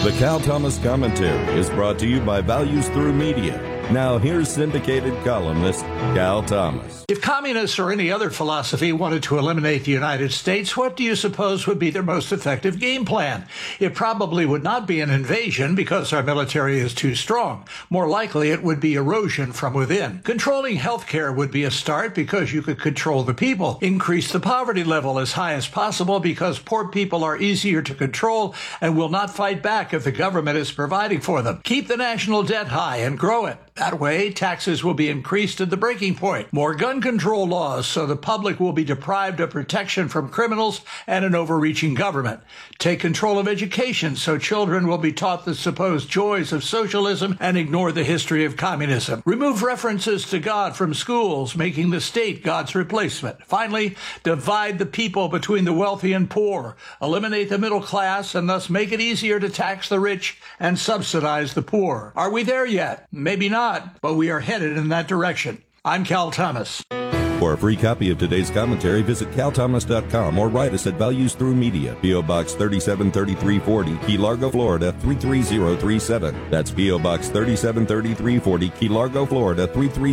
The Cal Thomas Commentary is brought to you by Values Through Media. Now here's syndicated columnist Cal Thomas. If communists or any other philosophy wanted to eliminate the United States, what do you suppose would be their most effective game plan? It probably would not be an invasion because our military is too strong. More likely, it would be erosion from within. Controlling healthcare would be a start because you could control the people. Increase the poverty level as high as possible because poor people are easier to control and will not fight back if the government is providing for them. Keep the national debt high and grow it. That way, taxes will be increased at the breaking point. More gun control laws so the public will be deprived of protection from criminals and an overreaching government. Take control of education so children will be taught the supposed joys of socialism and ignore the history of communism. Remove references to God from schools, making the state God's replacement. Finally, divide the people between the wealthy and poor. Eliminate the middle class and thus make it easier to tax the rich and subsidize the poor. Are we there yet? Maybe not, but we are headed in that direction. I'm Cal Thomas. For a free copy of today's commentary, visit calthomas.com or write us at Values Through Media, P.O. Box 373340, Key Largo, Florida 33037. That's P.O. Box 373340, Key Largo, Florida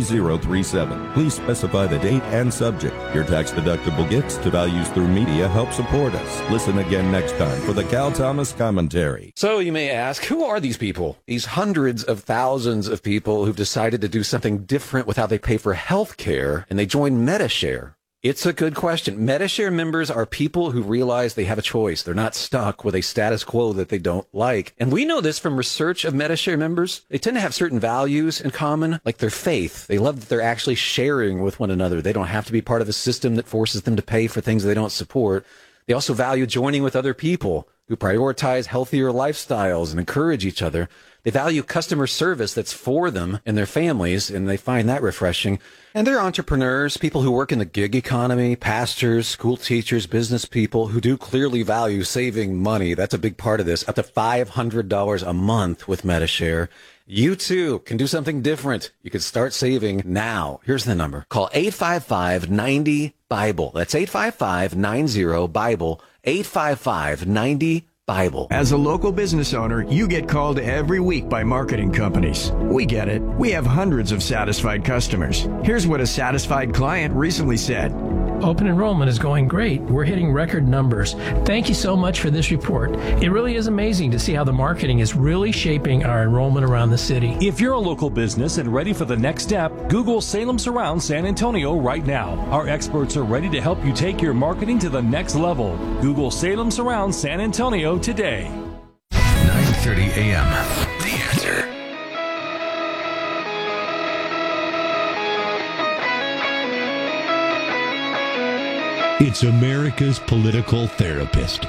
33037. Please specify the date and subject. Your tax-deductible gifts to Values Through Media help support us. Listen again next time for the Cal Thomas Commentary. So you may ask, who are these people? These hundreds of thousands of people who've decided to do something different with how they pay for health care, and they join Medi-Share. It's a good question. Medi-Share members are people who realize they have a choice. They're not stuck with a status quo that they don't like. And we know this from research of Medi-Share members. They tend to have certain values in common, like their faith. They love that they're actually sharing with one another. They don't have to be part of a system that forces them to pay for things they don't support. They also value joining with other people who prioritize healthier lifestyles and encourage each other. They value customer service that's for them and their families, and they find that refreshing. And they're entrepreneurs, people who work in the gig economy, pastors, school teachers, business people who do clearly value saving money. That's a big part of this, up to $500 a month with Medi-Share. You too can do something different. You can start saving now. Here's the number. Call 855-90-BIBLE. That's 855-90-BIBLE. 855-90-BIBLE. As a local business owner, you get called every week by marketing companies. We get it. We have hundreds of satisfied customers. Here's what a satisfied client recently said. Open enrollment is going great. We're hitting record numbers. Thank you so much for this report. It really is amazing to see how the marketing is really shaping our enrollment around the city. If you're a local business and ready for the next step, Google Salem Surround San Antonio right now. Our experts are ready to help you take your marketing to the next level. Google Salem Surround San Antonio today. 9:30 a.m. The Answer. It's America's political therapist.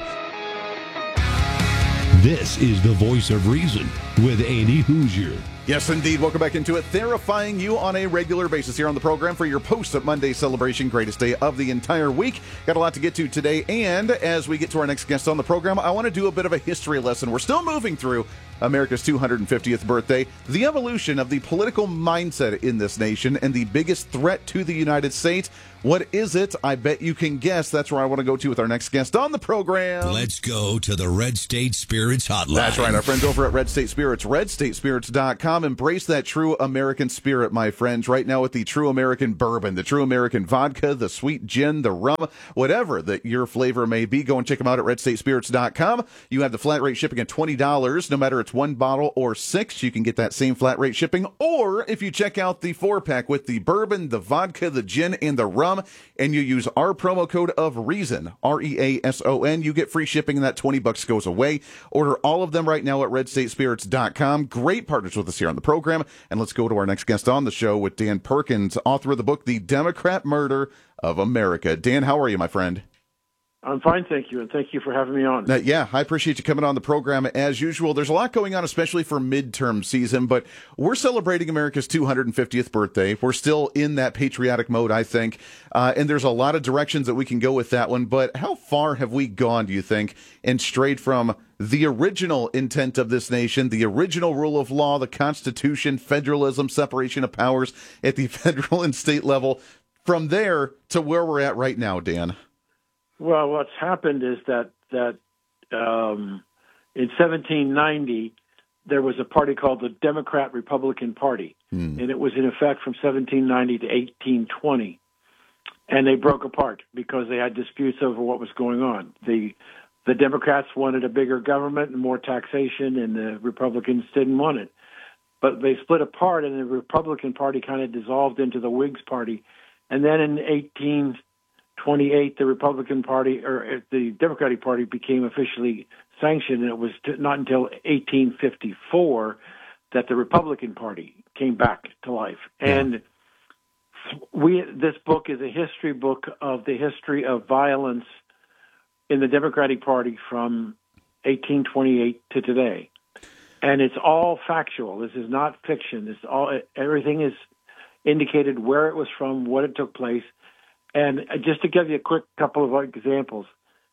This is the Voice of Reason with Andy Hoosier. Yes, indeed. Welcome back into it. Therifying you on a regular basis here on the program for your post-up Monday celebration, greatest day of the entire week. Got a lot to get to today, and as we get to our next guest on the program, I want to do a bit of a history lesson. We're still moving through America's 250th birthday, the evolution of the political mindset in this nation, and the biggest threat to the United States. What is it? I bet you can guess. That's where I want to go to with our next guest on the program. Let's go to the Red State Spirits Hotline. That's right, our friends over at Red State Spirits, redstatespirits.com. Embrace that true American spirit, my friends, right now with the true American bourbon, the true American vodka, the sweet gin, the rum, whatever that your flavor may be. Go and check them out at redstatespirits.com. You have the flat rate shipping at $20, no matter it's one bottle or six. You can get that same flat rate shipping. Or if you check out the 4-pack with the bourbon, the vodka, the gin, and the rum, and you use our promo code of REASON, REASON, you get free shipping and that $20 goes away. Order all of them right now at redstatespirits.com. Great partners with us here on the program. And let's go to our next guest on the show with Dan Perkins, author of the book, The Democrat Murder of America. Dan, how are you, my friend? I'm fine, thank you, and thank you for having me on. Yeah, I appreciate you coming on the program as usual. There's a lot going on, especially for midterm season, but we're celebrating America's 250th birthday. We're still in that patriotic mode, I think, and there's a lot of directions that we can go with that one, but how far have we gone, do you think, and strayed from the original intent of this nation, the original rule of law, the Constitution, federalism, separation of powers at the federal and state level, from there to where we're at right now, Dan? Well, what's happened is that In 1790, there was a party called the Democrat-Republican Party, and it was in effect from 1790 to 1820. And they broke apart because they had disputes over what was going on. The Democrats wanted a bigger government and more taxation, and the Republicans didn't want it. But they split apart, and the Republican Party kind of dissolved into the Whigs Party. And then in 1828, the Republican Party, or the Democratic Party, became officially sanctioned, and it was not until 1854 that the Republican Party came back to life. And this book is a history book of the history of violence in the Democratic Party from 1828 to today. And it's all factual. This is not fiction. Everything is indicated where it was from, what it took place. And just to give you a quick couple of examples,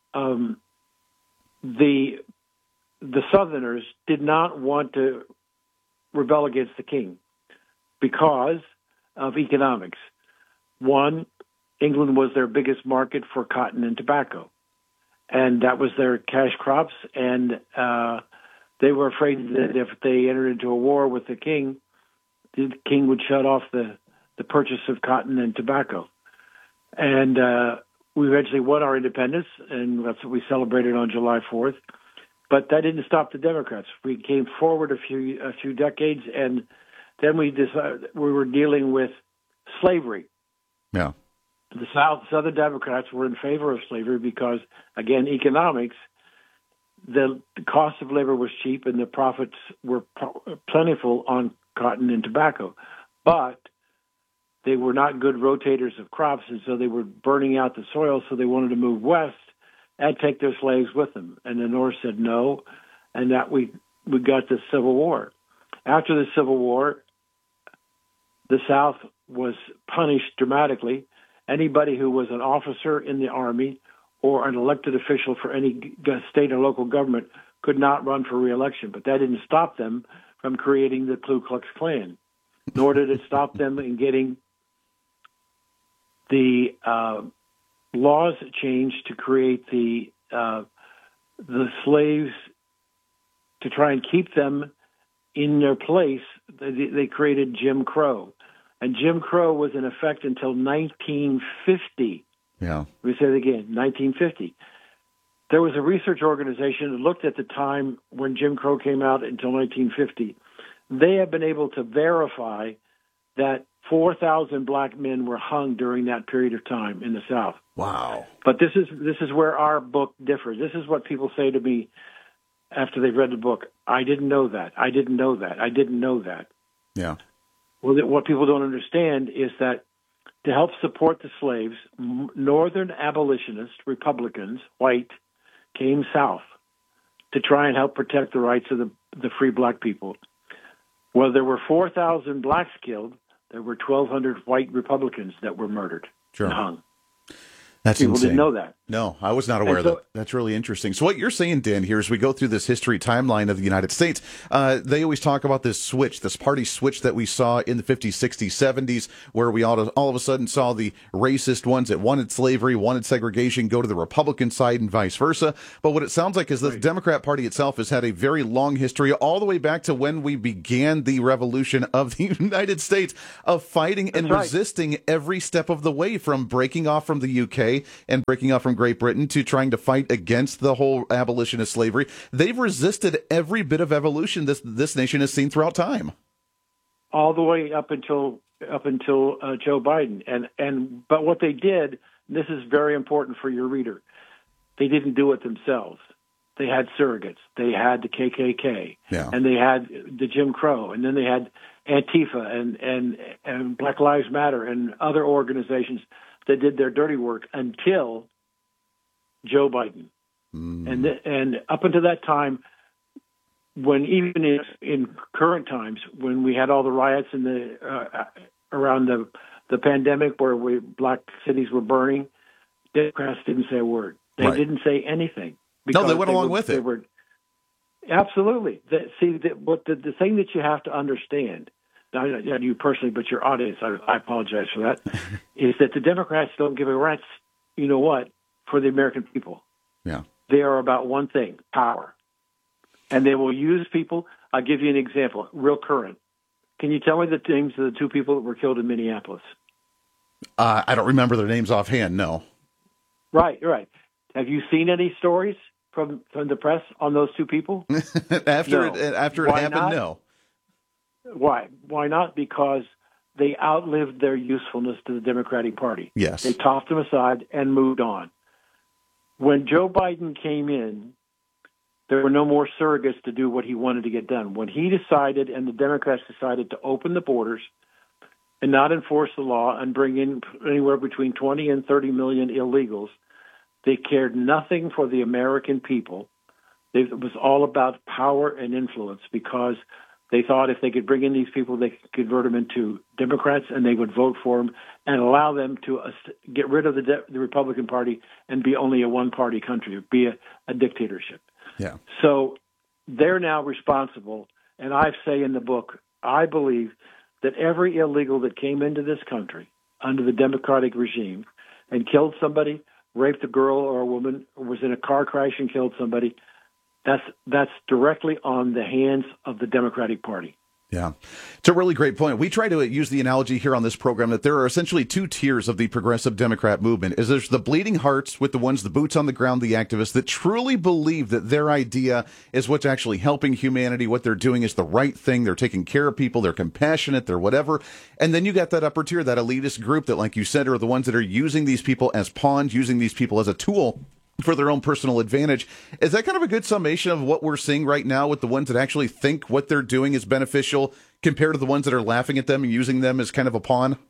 the Southerners did not want to rebel against the king because of economics. One, England was their biggest market for cotton and tobacco, and that was their cash crops, and they were afraid that if they entered into a war with the king would shut off the purchase of cotton and tobacco. And we eventually won our independence, and that's what we celebrated on July 4th. But that didn't stop the Democrats. We came forward a few decades, and then we decided we were dealing with slavery. Yeah. The Southern Democrats were in favor of slavery because, again, economics, the cost of labor was cheap and the profits were plentiful on cotton and tobacco. But they were not good rotators of crops, and so they were burning out the soil, so they wanted to move west and take their slaves with them. And the North said no, and that we got the Civil War. After the Civil War, the South was punished dramatically. Anybody who was an officer in the Army or an elected official for any state or local government could not run for re-election. But that didn't stop them from creating the Ku Klux Klan, nor did it stop them in getting the laws changed to create the slaves to try and keep them in their place. They created Jim Crow. And Jim Crow was in effect until 1950. Yeah. Let me say it again, 1950. There was a research organization that looked at the time when Jim Crow came out until 1950. They have been able to verify that 4,000 black men were hung during that period of time in the South. Wow. But this is where our book differs. This is what people say to me after they've read the book. I didn't know that. I didn't know that. I didn't know that. Yeah. Well, what people don't understand is that to help support the slaves, Northern abolitionists, Republicans, white, came south to try and help protect the rights of the free black people. Well, there were 4,000 blacks killed. There were 1,200 white Republicans that were murdered and hung. That's People insane. didn't know that. No, I was not aware of that. That's really interesting. So what you're saying, Dan, here, as we go through this history timeline of the United States, they always talk about this switch, this party switch that we saw in the 50s, 60s, 70s, where we all of a sudden saw the racist ones that wanted slavery, wanted segregation, go to the Republican side and vice versa. But what it sounds like is the Democrat Party itself has had a very long history, all the way back to when we began the revolution of the United States, of fighting and resisting every step of the way, from breaking off from the UK and breaking off from Great Britain to trying to fight against the whole abolition of slavery. They've resisted every bit of evolution this nation has seen throughout time, all the way up until Joe Biden. But what they did, this is very important for your reader, they didn't do it themselves. They had surrogates. They had the KKK, and they had the Jim Crow, and then they had Antifa and Black Lives Matter and other organizations that did their dirty work until Joe Biden. And up until that time, when even in current times, when we had all the riots in around the pandemic where black cities were burning, Democrats didn't say a word. They didn't say anything. No, they went along with it. Absolutely. The thing that you have to understand, not you personally, but your audience, I apologize for that, is that the Democrats don't give a rat's, for the American people. Yeah. They are about one thing, power. And they will use people. I'll give you an example, real current. Can you tell me the names of the two people that were killed in Minneapolis? I don't remember their names offhand, no. Right. Have you seen any stories from the press on those two people? After it happened, no. Why? Why not? Because they outlived their usefulness to the Democratic Party. Yes. They tossed them aside and moved on. When Joe Biden came in, there were no more surrogates to do what he wanted to get done. When he decided, and the Democrats decided to open the borders and not enforce the law and bring in anywhere between 20 and 30 million illegals, they cared nothing for the American people. It was all about power and influence, because they thought if they could bring in these people, they could convert them into Democrats, and they would vote for them and allow them to get rid of the Republican Party and be only a one-party country, be a dictatorship. Yeah. So they're now responsible, and I say in the book, I believe that every illegal that came into this country under the Democratic regime and killed somebody, raped a girl or a woman, or was in a car crash and killed somebody, that's directly on the hands of the Democratic Party. Yeah, it's a really great point. We try to use the analogy here on this program that there are essentially two tiers of the progressive Democrat movement. There's the bleeding hearts with the ones, the boots on the ground, the activists that truly believe that their idea is what's actually helping humanity. What they're doing is the right thing. They're taking care of people. They're compassionate. They're whatever. And then you got that upper tier, that elitist group that, like you said, are the ones that are using these people as pawns, using these people as a tool for their own personal advantage. Is that kind of a good summation of what we're seeing right now with the ones that actually think what they're doing is beneficial compared to the ones that are laughing at them and using them as kind of a pawn?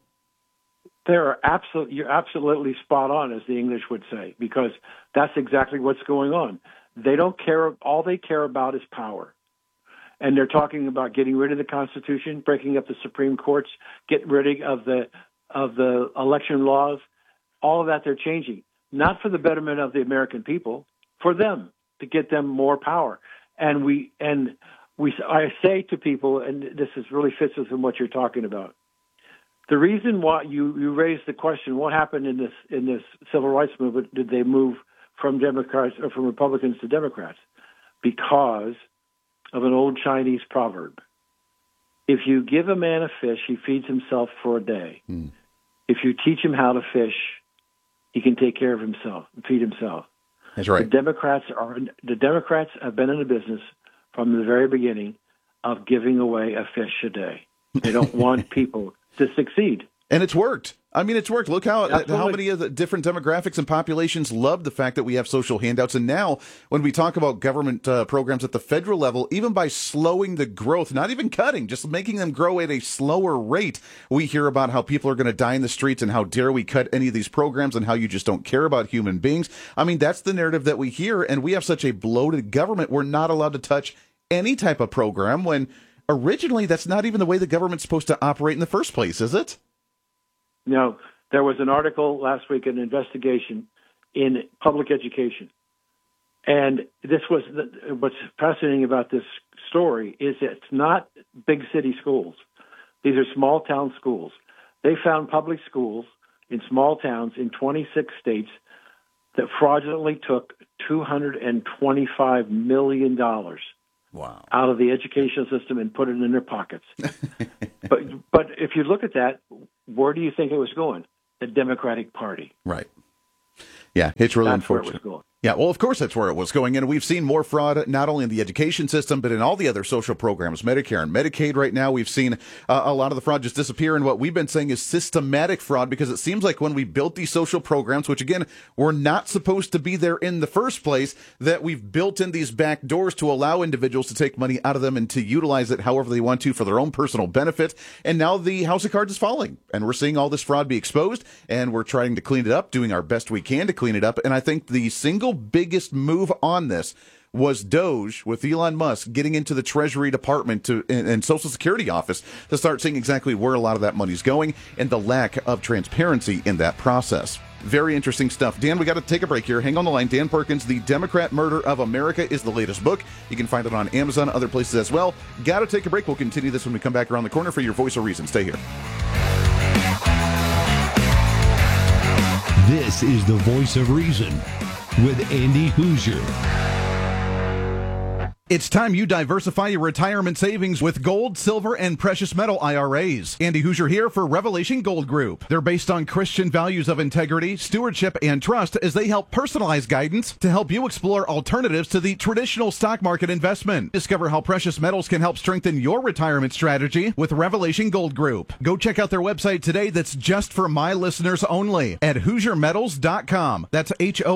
You're absolutely spot on, as the English would say, because that's exactly what's going on. They don't care. All they care about is power. And they're talking about getting rid of the Constitution, breaking up the Supreme Courts, getting rid of the election laws. All of that they're changing. Not for the betterment of the American people, for them, to get them more power. And I say to people, and this really fits within what you're talking about. The reason why you raised the question, what happened in this civil rights movement? Did they move from Democrats or from Republicans to Democrats? Because of an old Chinese proverb. If you give a man a fish, he feeds himself for a day. If you teach him how to fish, he can take care of himself and feed himself. That's right. The Democrats have been in the business from the very beginning of giving away a fish a day. They don't want people to succeed. And it's worked. I mean, it's worked. Look how many of the different demographics and populations love the fact that we have social handouts. And now when we talk about government programs at the federal level, even by slowing the growth, not even cutting, just making them grow at a slower rate, we hear about how people are going to die in the streets and how dare we cut any of these programs and how you just don't care about human beings. I mean, that's the narrative that we hear. And we have such a bloated government. We're not allowed to touch any type of program when originally that's not even the way the government's supposed to operate in the first place, is it? No, there was an article last week, an investigation in public education. And what's fascinating about this story is it's not big city schools. These are small town schools. They found public schools in small towns in 26 states that fraudulently took $225 million out of the educational system and put it in their pockets. But if you look at that, where do you think it was going? The Democratic Party. Right. Yeah, it's really That's unfortunate. Where it was going. Yeah, well, of course that's where it was going. And we've seen more fraud, not only in the education system, but in all the other social programs, Medicare and Medicaid right now. We've seen a lot of the fraud just disappear. And what we've been saying is systematic fraud, because it seems like when we built these social programs, which again, were not supposed to be there in the first place, that we've built in these back doors to allow individuals to take money out of them and to utilize it however they want to for their own personal benefit. And now the house of cards is falling, and we're seeing all this fraud be exposed, and we're trying to clean it up, doing our best we can to clean it up. And I think the single biggest move on this was Doge, with Elon Musk getting into the Treasury Department and Social Security office to start seeing exactly where a lot of that money's going and the lack of transparency in that process. Very interesting stuff. Dan, we got to take a break here. Hang on the line. Dan Perkins, The Democrat Murder of America is the latest book. You can find it on Amazon, other places as well. Got to take a break. We'll continue this when we come back around the corner for your Voice of Reason. Stay here. This is the Voice of Reason with Andy Hoosier. It's time you diversify your retirement savings with gold, silver, and precious metal IRAs. Andy Hoosier here for Revelation Gold Group. They're based on Christian values of integrity, stewardship, and trust as they help personalize guidance to help you explore alternatives to the traditional stock market investment. Discover how precious metals can help strengthen your retirement strategy with Revelation Gold Group. Go check out their website today that's just for my listeners only at HoosierMetals.com. That's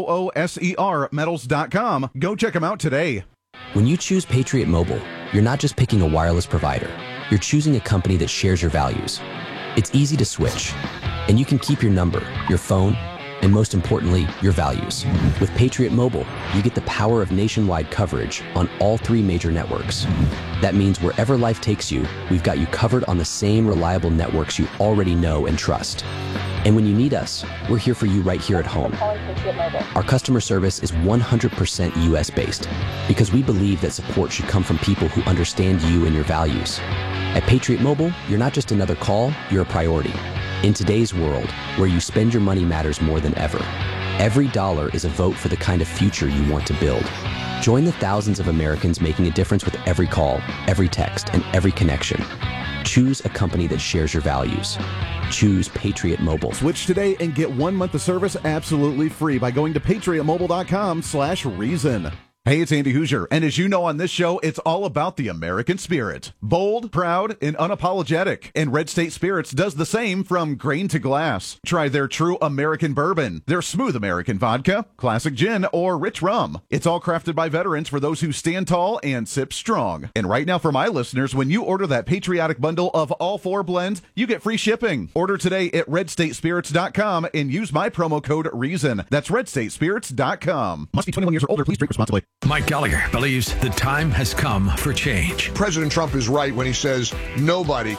HOOSER metals.com. Go check them out today. When you choose Patriot Mobile, you're not just picking a wireless provider. You're choosing a company that shares your values. It's easy to switch, and you can keep your number, your phone, and most importantly, your values. With Patriot Mobile, you get the power of nationwide coverage on all 3 major networks. That means wherever life takes you, we've got you covered on the same reliable networks you already know and trust. And when you need us, we're here for you right here at home. Our customer service is 100% US-based because we believe that support should come from people who understand you and your values. At Patriot Mobile, you're not just another call, you're a priority. In today's world, where you spend your money matters more than ever, every dollar is a vote for the kind of future you want to build. Join the thousands of Americans making a difference with every call, every text, and every connection. Choose a company that shares your values. Choose Patriot Mobile. Switch today and get 1 month of service absolutely free by going to patriotmobile.com/reason. Hey, it's Andy Hoosier, and as you know on this show, it's all about the American spirit. Bold, proud, and unapologetic. And Red State Spirits does the same from grain to glass. Try their true American bourbon, their smooth American vodka, classic gin, or rich rum. It's all crafted by veterans for those who stand tall and sip strong. And right now for my listeners, when you order that patriotic bundle of all 4 blends, you get free shipping. Order today at redstatespirits.com and use my promo code REASON. That's redstatespirits.com. Must be 21 years or older. Please drink responsibly. Mike Gallagher believes the time has come for change. President Trump is right when he says nobody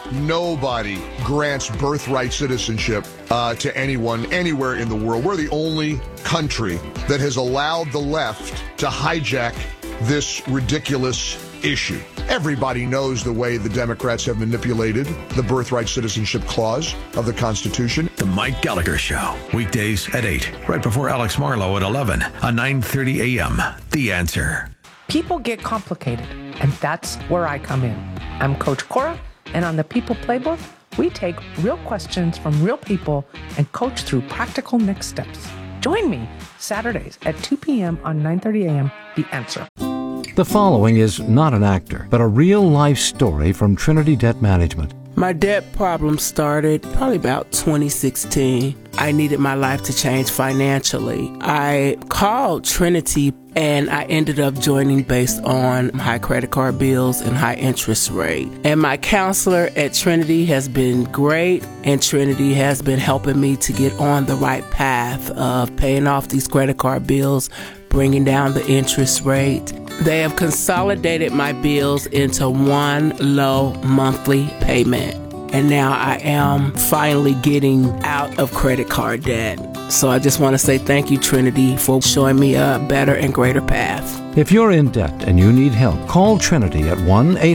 grants birthright citizenship to anyone, anywhere in the world. We're the only country that has allowed the left to hijack this ridiculous issue. Everybody knows the way the Democrats have manipulated the birthright citizenship clause of the Constitution. The Mike Gallagher Show, weekdays at 8, right before Alex Marlowe at 11 on 9:30 a.m. The Answer. People get complicated, and that's where I come in. I'm Coach Cora, and on the People Playbook, we take real questions from real people and coach through practical next steps. Join me Saturdays at 2 p.m. on 9:30 a.m. The Answer. The following is not an actor, but a real-life story from Trinity Debt Management. My debt problem started probably about 2016. I needed my life to change financially. I called Trinity and I ended up joining based on high credit card bills and high interest rate. And my counselor at Trinity has been great, and Trinity has been helping me to get on the right path of paying off these credit card bills, bringing down the interest rate. They have consolidated my bills into one low monthly payment. And now I am finally getting out of credit card debt. So I just want to say thank you, Trinity, for showing me a better and greater path. If you're in debt and you need help, call Trinity at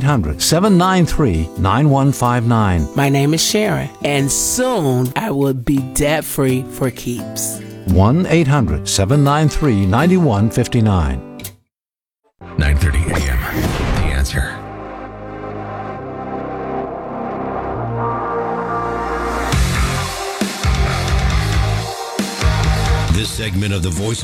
1-800-793-9159. My name is Sharon, and soon I will be debt-free for keeps. 1-800-793-9159. 9:30 a.m. The Answer. This segment of the Voice